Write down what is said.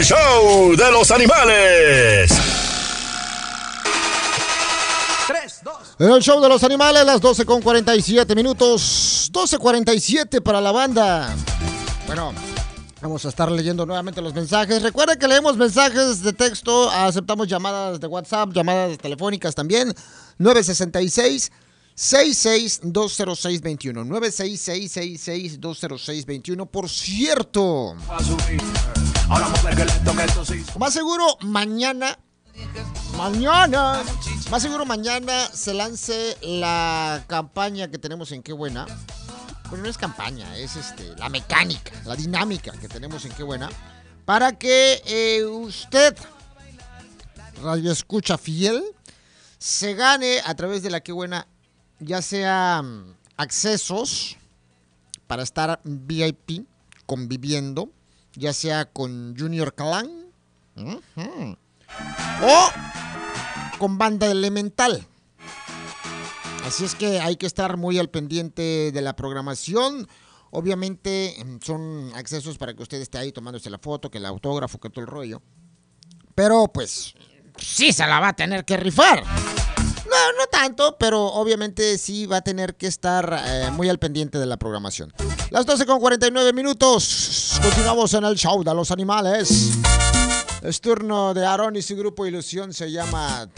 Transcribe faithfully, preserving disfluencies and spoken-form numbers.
el show de los animales. tres, dos. En el show de los animales, las doce con cuarenta y siete minutos. doce cuarenta y siete para la banda. Bueno, vamos a estar leyendo nuevamente los mensajes. Recuerden que leemos mensajes de texto, aceptamos llamadas de WhatsApp, llamadas telefónicas también. nueve seis seis, seis seis dos cero seis dos uno. nueve seis seis, seis seis dos cero seis dos uno. Por cierto, más seguro mañana, mañana, más seguro mañana se lance la campaña que tenemos en Qué Buena. Bueno, no es campaña, es este, la mecánica, la dinámica que tenemos en Qué Buena, para que eh, usted, radio escucha fiel, se gane a través de la Qué Buena, ya sea um, accesos para estar V I P conviviendo, ya sea con Junior Clan, uh-huh, o con Banda Elemental. Así es que hay que estar muy al pendiente de la programación. Obviamente son accesos para que usted esté ahí tomándose la foto, que el autógrafo, que todo el rollo. Pero pues sí se la va a tener que rifar. No, no tanto, pero obviamente sí va a tener que estar eh, muy al pendiente de la programación. Las doce con cuarenta y nueve minutos. Continuamos en el show de los animales. Es turno de Aarón y su grupo Ilusión, se llama